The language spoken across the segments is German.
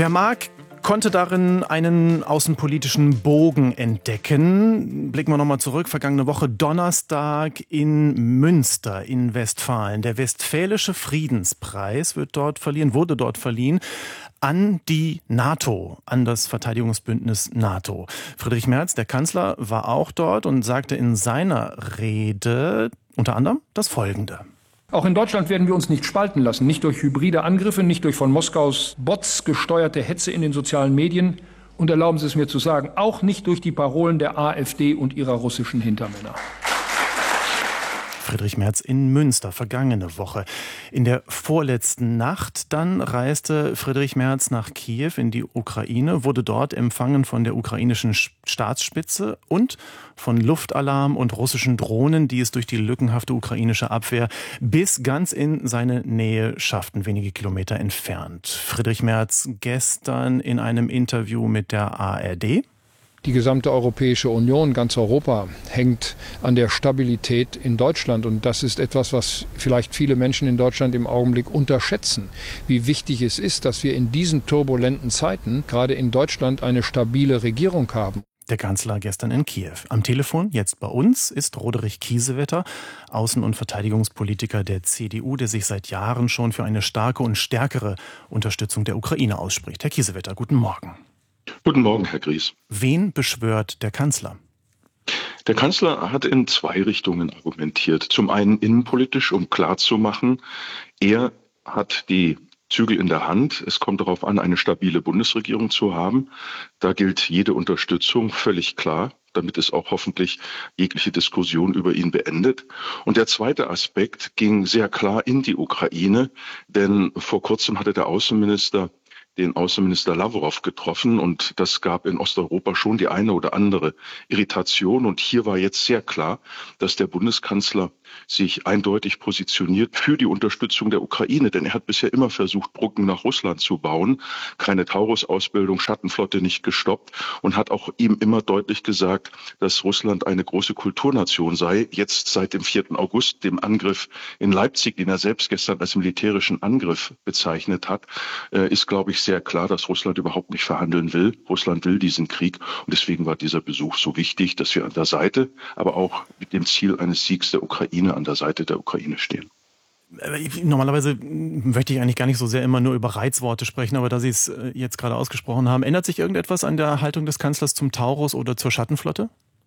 Wer mag, konnte darin einen außenpolitischen Bogen entdecken. Blicken wir nochmal zurück. Vergangene Woche Donnerstag in Münster in Westfalen. Der Westfälische Friedenspreis wurde dort verliehen an die NATO, an das Verteidigungsbündnis NATO. Friedrich Merz, der Kanzler, war auch dort und sagte in seiner Rede unter anderem das Folgende. Auch in Deutschland werden wir uns nicht spalten lassen, nicht durch hybride Angriffe, nicht durch von Moskaus Bots gesteuerte Hetze in den sozialen Medien und erlauben Sie es mir zu sagen, auch nicht durch die Parolen der AfD und ihrer russischen Hintermänner. Friedrich Merz in Münster, vergangene Woche. In der vorletzten Nacht dann reiste Friedrich Merz nach Kiew in die Ukraine, wurde dort empfangen von der ukrainischen Staatsspitze und von Luftalarm und russischen Drohnen, die es durch die lückenhafte ukrainische Abwehr bis ganz in seine Nähe schafften, wenige Kilometer entfernt. Friedrich Merz gestern in einem Interview mit der ARD. Die gesamte Europäische Union, ganz Europa, hängt an der Stabilität in Deutschland. Und das ist etwas, was vielleicht viele Menschen in Deutschland im Augenblick unterschätzen. Wie wichtig es ist, dass wir in diesen turbulenten Zeiten gerade in Deutschland eine stabile Regierung haben. Der Kanzler gestern in Kiew. Am Telefon, jetzt bei uns, ist Roderich Kiesewetter, Außen- und Verteidigungspolitiker der CDU, der sich seit Jahren schon für eine starke und stärkere Unterstützung der Ukraine ausspricht. Herr Kiesewetter, guten Morgen. Guten Morgen, Herr Gries. Wen beschwört der Kanzler? Der Kanzler hat in zwei Richtungen argumentiert. Zum einen innenpolitisch, um klarzumachen, er hat die Zügel in der Hand. Es kommt darauf an, eine stabile Bundesregierung zu haben. Da gilt jede Unterstützung völlig klar, damit es auch hoffentlich jegliche Diskussion über ihn beendet. Und der zweite Aspekt ging sehr klar in die Ukraine, denn vor kurzem hatte der Außenminister den Außenminister Lavrov getroffen und das gab in Osteuropa schon die eine oder andere Irritation. Und hier war jetzt sehr klar, dass der Bundeskanzler sich eindeutig positioniert für die Unterstützung der Ukraine. Denn er hat bisher immer versucht, Brücken nach Russland zu bauen, keine Taurus-Ausbildung, Schattenflotte nicht gestoppt und hat auch ihm immer deutlich gesagt, dass Russland eine große Kulturnation sei. Jetzt seit dem 4. August, dem Angriff in Leipzig, den er selbst gestern als militärischen Angriff bezeichnet hat, ist, glaube ich, sehr klar, dass Russland überhaupt nicht verhandeln will. Russland will diesen Krieg und deswegen war dieser Besuch so wichtig, dass wir an der Seite, aber auch mit dem Ziel eines Siegs der Ukraine an der Seite der Ukraine stehen. Normalerweise möchte ich eigentlich gar nicht so sehr immer nur über Reizworte sprechen, aber da Sie es jetzt gerade ausgesprochen haben, ändert sich irgendetwas an der Haltung des Kanzlers zum Taurus oder zur Schattenflotte?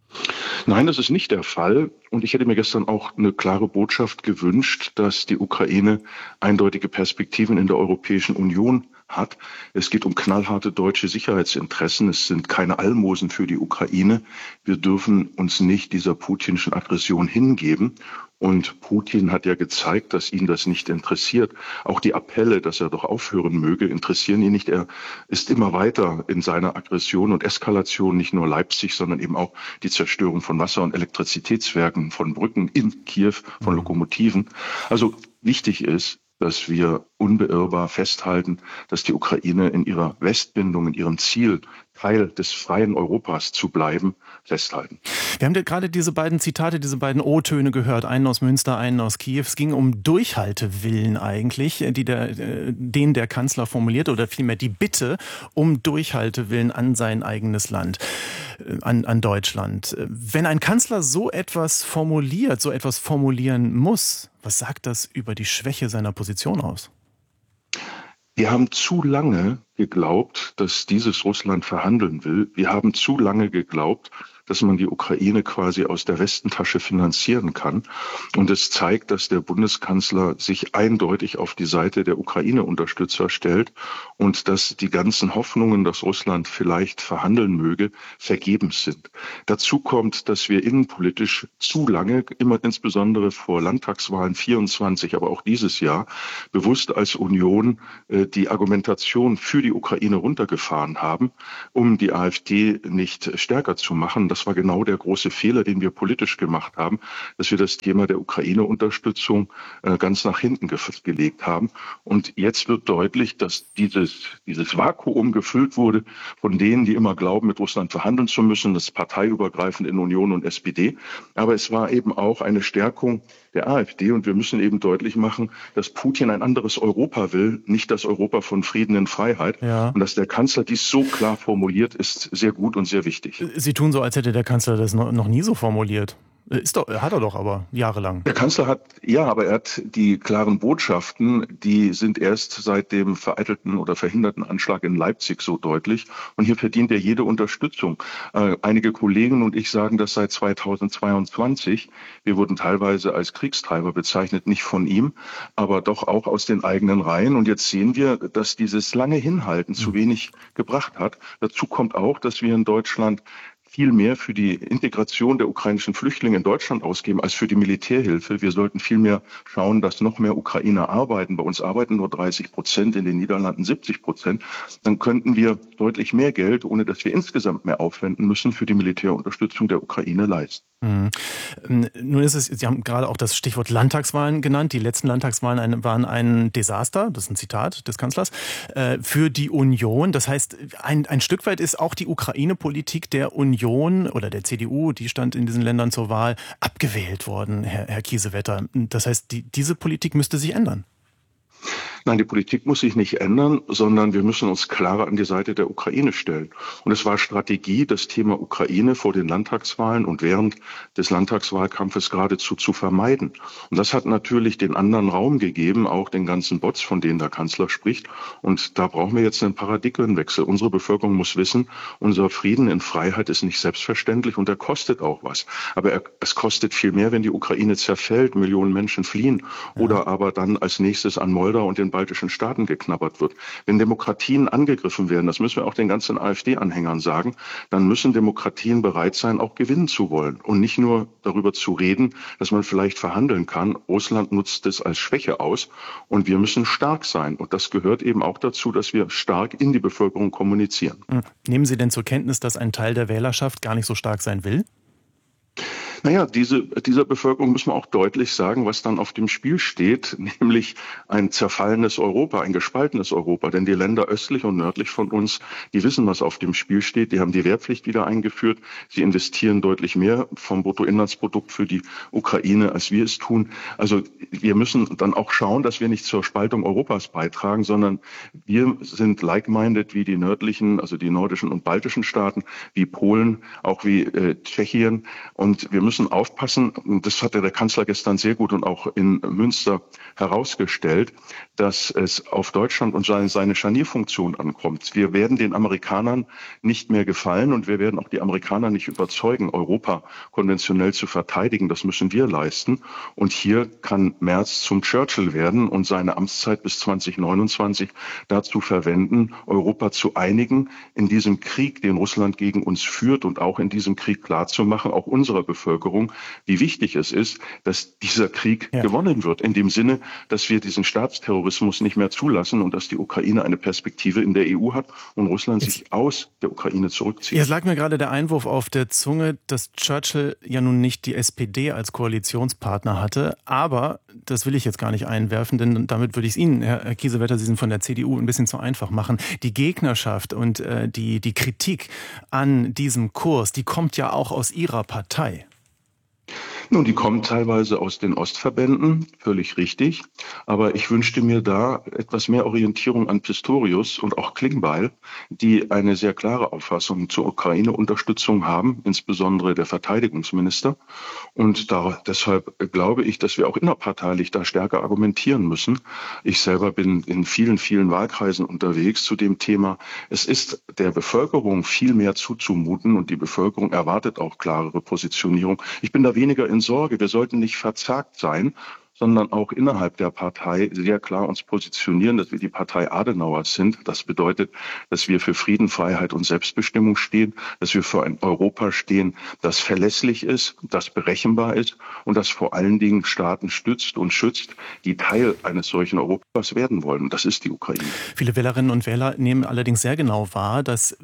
Nein, das ist nicht der Fall. Und ich hätte mir gestern auch eine klare Botschaft gewünscht, dass die Ukraine eindeutige Perspektiven in der Europäischen Union hat. Es geht um knallharte deutsche Sicherheitsinteressen. Es sind keine Almosen für die Ukraine. Wir dürfen uns nicht dieser putinschen Aggression hingeben. Und Putin hat ja gezeigt, dass ihn das nicht interessiert. Auch die Appelle, dass er doch aufhören möge, interessieren ihn nicht. Er ist immer weiter in seiner Aggression und Eskalation, nicht nur Leipzig, sondern eben auch die Zerstörung von Wasser- und Elektrizitätswerken, von Brücken in Kiew, von Lokomotiven. Also wichtig ist, dass wir unbeirrbar festhalten, dass die Ukraine in ihrer Westbindung, in ihrem Ziel, Teil des freien Europas zu bleiben, festhalten. Wir haben gerade diese beiden Zitate, diese beiden O-Töne gehört, einen aus Münster, einen aus Kiew. Es ging um Durchhaltewillen eigentlich, den der Kanzler formulierte, oder vielmehr die Bitte um Durchhaltewillen an sein eigenes Land, an Deutschland. Wenn ein Kanzler so etwas formuliert, so etwas formulieren muss, was sagt das über die Schwäche seiner Position aus? Wir haben zu lange geglaubt, dass dieses Russland verhandeln will. Wir haben zu lange geglaubt, dass man die Ukraine quasi aus der Westentasche finanzieren kann. Und es zeigt, dass der Bundeskanzler sich eindeutig auf die Seite der Ukraine-Unterstützer stellt und dass die ganzen Hoffnungen, dass Russland vielleicht verhandeln möge, vergebens sind. Dazu kommt, dass wir innenpolitisch zu lange, immer insbesondere vor Landtagswahlen 24, aber auch dieses Jahr, bewusst als Union die Argumentation für die Ukraine runtergefahren haben, um die AfD nicht stärker zu machen. das war genau der große Fehler, den wir politisch gemacht haben, dass wir das Thema der Ukraine-Unterstützung ganz nach hinten gelegt haben. Und jetzt wird deutlich, dass dieses Vakuum gefüllt wurde von denen, die immer glauben, mit Russland verhandeln zu müssen, das parteiübergreifend in Union und SPD. Aber es war eben auch eine Stärkung der AfD. Und wir müssen eben deutlich machen, dass Putin ein anderes Europa will, nicht das Europa von Frieden und Freiheit. Ja. Und dass der Kanzler dies so klar formuliert, ist sehr gut und sehr wichtig. Sie tun so, als hätte der Kanzler das noch nie so formuliert. Hat er doch aber jahrelang. Der Kanzler hat die klaren Botschaften, die sind erst seit dem vereitelten oder verhinderten Anschlag in Leipzig so deutlich. Und hier verdient er jede Unterstützung. Einige Kollegen und ich sagen das seit 2022. Wir wurden teilweise als Kriegstreiber bezeichnet, nicht von ihm, aber doch auch aus den eigenen Reihen. Und jetzt sehen wir, dass dieses lange Hinhalten zu wenig gebracht hat. Dazu kommt auch, dass wir in Deutschland viel mehr für die Integration der ukrainischen Flüchtlinge in Deutschland ausgeben als für die Militärhilfe. Wir sollten viel mehr schauen, dass noch mehr Ukrainer arbeiten. Bei uns arbeiten nur 30%, in den Niederlanden 70%. Dann könnten wir deutlich mehr Geld, ohne dass wir insgesamt mehr aufwenden müssen, für die Militärunterstützung der Ukraine leisten. Nun ist es, Sie haben gerade auch das Stichwort Landtagswahlen genannt. Die letzten Landtagswahlen waren ein Desaster, das ist ein Zitat des Kanzlers, für die Union. Das heißt, ein Stück weit ist auch die Ukraine-Politik der Union oder der CDU, die stand in diesen Ländern zur Wahl, abgewählt worden, Herr Kiesewetter. Das heißt, diese Politik müsste sich ändern. Nein, die Politik muss sich nicht ändern, sondern wir müssen uns klarer an die Seite der Ukraine stellen. Und es war Strategie, das Thema Ukraine vor den Landtagswahlen und während des Landtagswahlkampfes geradezu zu vermeiden. Und das hat natürlich den anderen Raum gegeben, auch den ganzen Bots, von denen der Kanzler spricht. Und da brauchen wir jetzt einen Paradigmenwechsel. Unsere Bevölkerung muss wissen, unser Frieden in Freiheit ist nicht selbstverständlich und er kostet auch was. Aber es kostet viel mehr, wenn die Ukraine zerfällt, Millionen Menschen fliehen oder aber dann als nächstes an Moldau und den baltischen Staaten geknabbert wird. Wenn Demokratien angegriffen werden, das müssen wir auch den ganzen AfD-Anhängern sagen, dann müssen Demokratien bereit sein, auch gewinnen zu wollen und nicht nur darüber zu reden, dass man vielleicht verhandeln kann. Russland nutzt es als Schwäche aus und wir müssen stark sein. Und das gehört eben auch dazu, dass wir stark in die Bevölkerung kommunizieren. Nehmen Sie denn zur Kenntnis, dass ein Teil der Wählerschaft gar nicht so stark sein will? Naja, dieser Bevölkerung muss man auch deutlich sagen, was dann auf dem Spiel steht, nämlich ein zerfallenes Europa, ein gespaltenes Europa. Denn die Länder östlich und nördlich von uns, die wissen, was auf dem Spiel steht. Die haben die Wehrpflicht wieder eingeführt. Sie investieren deutlich mehr vom Bruttoinlandsprodukt für die Ukraine, als wir es tun. Also wir müssen dann auch schauen, dass wir nicht zur Spaltung Europas beitragen, sondern wir sind like-minded wie die nördlichen, also die nordischen und baltischen Staaten, wie Polen, auch wie Tschechien. Und wir müssen aufpassen, und das hatte der Kanzler gestern sehr gut und auch in Münster herausgestellt, dass es auf Deutschland und seine Scharnierfunktion ankommt. Wir werden den Amerikanern nicht mehr gefallen und wir werden auch die Amerikaner nicht überzeugen, Europa konventionell zu verteidigen. Das müssen wir leisten. Und hier kann Merz zum Churchill werden und seine Amtszeit bis 2029 dazu verwenden, Europa zu einigen in diesem Krieg, den Russland gegen uns führt und auch in diesem Krieg klarzumachen, auch unserer Bevölkerung, wie wichtig es ist, dass dieser Krieg gewonnen wird. In dem Sinne, dass wir diesen Staatsterrorismus nicht mehr zulassen und dass die Ukraine eine Perspektive in der EU hat und Russland sich aus der Ukraine zurückzieht. Jetzt lag mir gerade der Einwurf auf der Zunge, dass Churchill ja nun nicht die SPD als Koalitionspartner hatte. Aber das will ich jetzt gar nicht einwerfen, denn damit würde ich es Ihnen, Herr Kiesewetter, Sie sind von der CDU, ein bisschen zu einfach machen. Die Gegnerschaft und die Kritik an diesem Kurs, die kommt ja auch aus Ihrer Partei. Nun, die kommen teilweise aus den Ostverbänden, völlig richtig. Aber ich wünschte mir da etwas mehr Orientierung an Pistorius und auch Klingbeil, die eine sehr klare Auffassung zur Ukraine-Unterstützung haben, insbesondere der Verteidigungsminister. Und deshalb glaube ich, dass wir auch innerparteilich da stärker argumentieren müssen. Ich selber bin in vielen, vielen Wahlkreisen unterwegs zu dem Thema. Es ist der Bevölkerung viel mehr zuzumuten und die Bevölkerung erwartet auch klarere Positionierung. Ich bin da weniger in Sorge. Wir sollten nicht verzagt sein, sondern auch innerhalb der Partei sehr klar uns positionieren, dass wir die Partei Adenauers sind. Das bedeutet, dass wir für Frieden, Freiheit und Selbstbestimmung stehen, dass wir für ein Europa stehen, das verlässlich ist, das berechenbar ist und das vor allen Dingen Staaten stützt und schützt, die Teil eines solchen Europas werden wollen. Und das ist die Ukraine. Viele Wählerinnen und Wähler nehmen allerdings sehr genau wahr, dass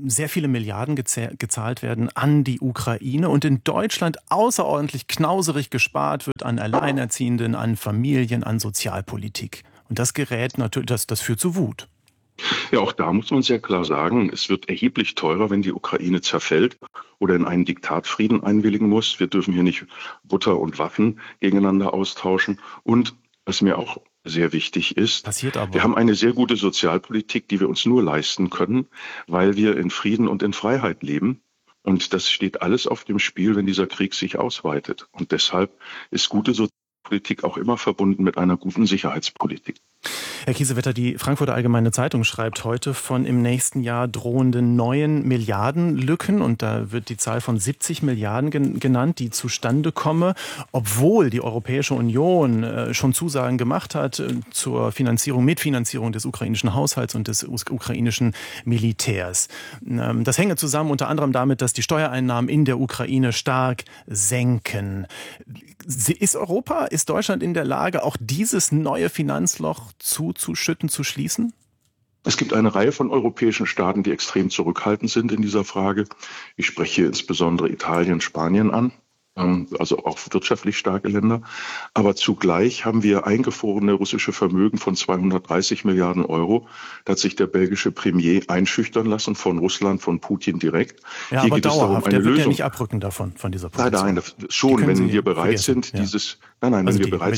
sehr viele Milliarden gezahlt werden an die Ukraine und in Deutschland außerordentlich knauserig gespart wird an Alleinerziehenden, an Familien, an Sozialpolitik. Und das gerät natürlich, das führt zu Wut. Ja, auch da muss man sehr klar sagen, es wird erheblich teurer, wenn die Ukraine zerfällt oder in einen Diktatfrieden einwilligen muss. Wir dürfen hier nicht Butter und Waffen gegeneinander austauschen. Und was mir auch sehr wichtig ist, wir haben eine sehr gute Sozialpolitik, die wir uns nur leisten können, weil wir in Frieden und in Freiheit leben. Und das steht alles auf dem Spiel, wenn dieser Krieg sich ausweitet. Und deshalb ist gute Sozialpolitik auch immer verbunden mit einer guten Sicherheitspolitik. Herr Kiesewetter, die Frankfurter Allgemeine Zeitung schreibt heute von im nächsten Jahr drohenden neuen Milliardenlücken. Und da wird die Zahl von 70 Milliarden genannt, die zustande komme, obwohl die Europäische Union schon Zusagen gemacht hat zur Mitfinanzierung des ukrainischen Haushalts und des ukrainischen Militärs. Das hänge zusammen unter anderem damit, dass die Steuereinnahmen in der Ukraine stark senken. Ist Deutschland in der Lage, auch dieses neue Finanzloch zuzuschütten, zu schließen? Es gibt eine Reihe von europäischen Staaten, die extrem zurückhaltend sind in dieser Frage. Ich spreche hier insbesondere Italien, Spanien an, also auch wirtschaftlich starke Länder. Aber zugleich haben wir eingefrorene russische Vermögen von 230 Milliarden Euro. Da hat sich der belgische Premier einschüchtern lassen von Russland, von Putin direkt. Ja, hier aber geht es darum, eine der wird Lösung. Ja nicht abrücken davon, von dieser Position. Nein, schon, wenn wir bereit sind, wenn wir bereit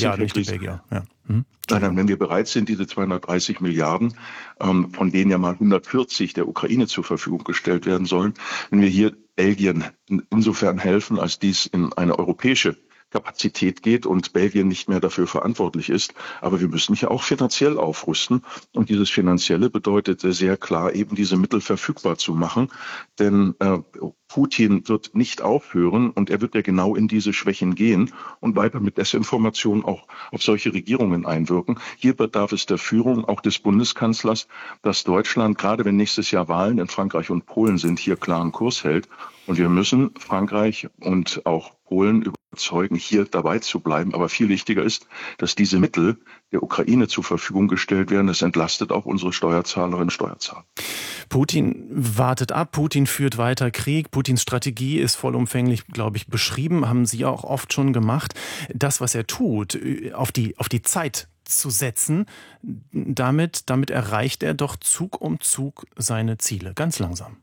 sind, diese 230 Milliarden, von denen ja mal 140 der Ukraine zur Verfügung gestellt werden sollen, wenn wir hier Belgien insofern helfen, als dies in eine europäische Kapazität geht und Belgien nicht mehr dafür verantwortlich ist. Aber wir müssen hier auch finanziell aufrüsten. Und dieses Finanzielle bedeutet sehr klar, eben diese Mittel verfügbar zu machen. Denn Putin wird nicht aufhören und er wird ja genau in diese Schwächen gehen und weiter mit Desinformation auch auf solche Regierungen einwirken. Hier bedarf es der Führung auch des Bundeskanzlers, dass Deutschland, gerade wenn nächstes Jahr Wahlen in Frankreich und Polen sind, hier klaren Kurs hält. Und wir müssen Frankreich und auch Polen überzeugen, hier dabei zu bleiben. Aber viel wichtiger ist, dass diese Mittel der Ukraine zur Verfügung gestellt werden. Das entlastet auch unsere Steuerzahlerinnen und Steuerzahler. Putin wartet ab, Putin führt weiter Krieg. Putins Strategie ist vollumfänglich, glaube ich, beschrieben, haben Sie auch oft schon gemacht. Das, was er tut, auf die Zeit zu setzen, damit erreicht er doch Zug um Zug seine Ziele, ganz langsam.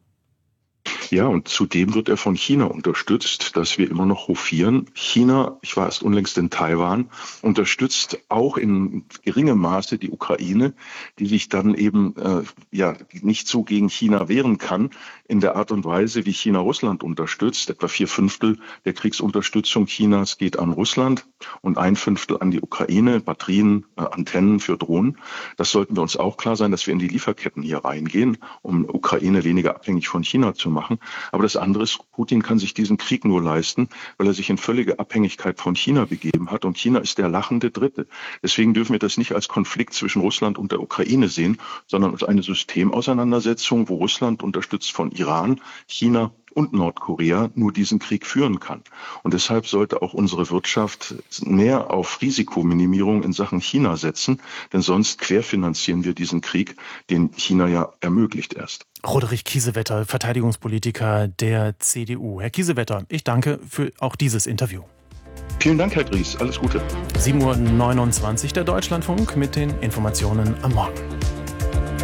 Ja, und zudem wird er von China unterstützt, dass wir immer noch hofieren. China, ich war erst unlängst in Taiwan, unterstützt auch in geringem Maße die Ukraine, die sich dann eben nicht so gegen China wehren kann, in der Art und Weise, wie China Russland unterstützt. Etwa 4/5 der Kriegsunterstützung Chinas geht an Russland und 1/5 an die Ukraine, Batterien, Antennen für Drohnen. Das sollten wir uns auch klar sein, dass wir in die Lieferketten hier reingehen, um Ukraine weniger abhängig von China zu machen. Aber das andere ist, Putin kann sich diesen Krieg nur leisten, weil er sich in völlige Abhängigkeit von China begeben hat. Und China ist der lachende Dritte. Deswegen dürfen wir das nicht als Konflikt zwischen Russland und der Ukraine sehen, sondern als eine Systemauseinandersetzung, wo Russland unterstützt von Iran, China und Nordkorea nur diesen Krieg führen kann. Und deshalb sollte auch unsere Wirtschaft mehr auf Risikominimierung in Sachen China setzen, denn sonst querfinanzieren wir diesen Krieg, den China ja ermöglicht erst. Roderich Kiesewetter, Verteidigungspolitiker der CDU. Herr Kiesewetter, ich danke für auch dieses Interview. Vielen Dank, Herr Gries. Alles Gute. 7:29 Uhr, der Deutschlandfunk mit den Informationen am Morgen.